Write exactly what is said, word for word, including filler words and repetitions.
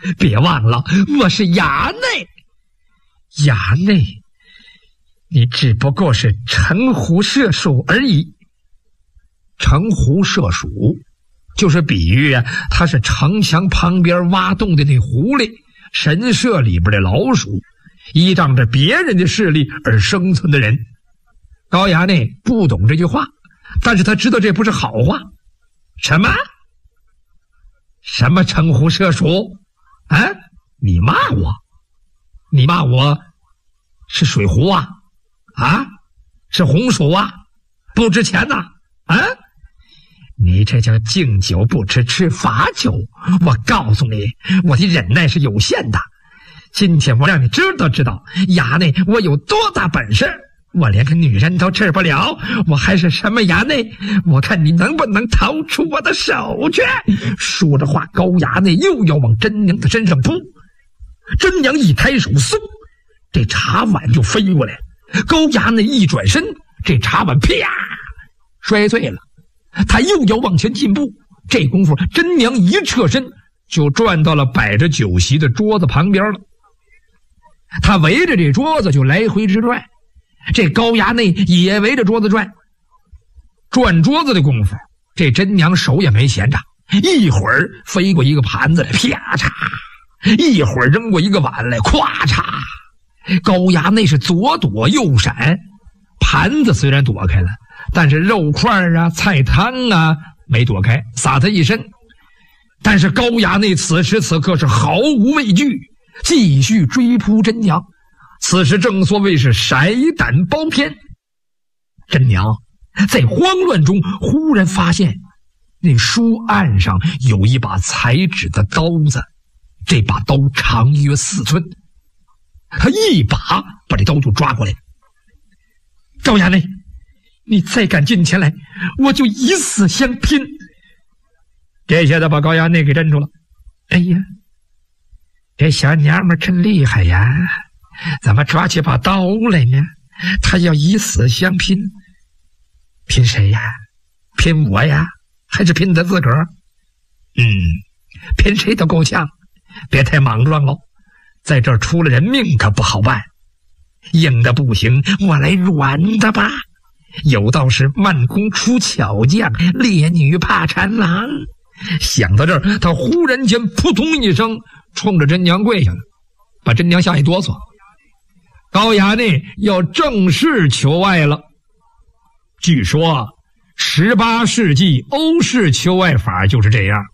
别忘了，我是衙内。衙内，你只不过是城狐射鼠而已。城狐射鼠，就是比喻啊，他是城墙旁边挖洞的那狐狸，神社里边的老鼠，依仗着别人的势力而生存的人。高衙内不懂这句话，但是他知道这不是好话。什么？什么城狐射鼠？啊？你骂我？你骂我是水狐啊？啊？是红薯啊？不值钱呐？啊？你这叫敬酒不吃吃罚酒。我告诉你，我的忍耐是有限的。今天我让你知道知道，衙内我有多大本事。我连个女人都治不了，我还是什么衙内？我看你能不能逃出我的手去。说着话，高衙内又要往甄娘的身上扑。甄娘一抬手，嗖，这茶碗就飞过来。高衙内一转身，这茶碗啪摔碎了。他又要往前进步，这功夫甄娘一侧身就转到了摆着酒席的桌子旁边了。他围着这桌子就来回直转，这高衙内也围着桌子转。转桌子的功夫，这甄娘手也没闲着，一会儿飞过一个盘子来，啪嚓；一会儿扔过一个碗来，咵嚓。高衙内是左躲右闪，盘子虽然躲开了，但是肉块啊、菜汤啊没躲开，洒他一身。但是高衙内此时此刻是毫无畏惧，继续追扑甄娘。此时正所谓是骰胆包天。甄娘在慌乱中忽然发现那书案上有一把裁纸的刀子，这把刀长约四寸，他一把把这刀就抓过来。高衙内，你再敢近前来，我就以死相拼。这下子把高衙内给镇住了。哎呀，这小娘们真厉害呀，怎么抓起把刀来呢？他要以死相拼。拼谁呀？拼我呀？还是拼他自个儿？嗯，拼谁都够呛，别太莽撞喽，在这儿出了人命可不好办。硬的不行，我来软的吧。有道是慢工出巧匠，烈女怕缠郎。想到这儿，他忽然间扑通一声冲着甄娘跪下了，把甄娘吓一哆嗦。高衙内要正式求爱了。据说十八世纪欧式求爱法就是这样。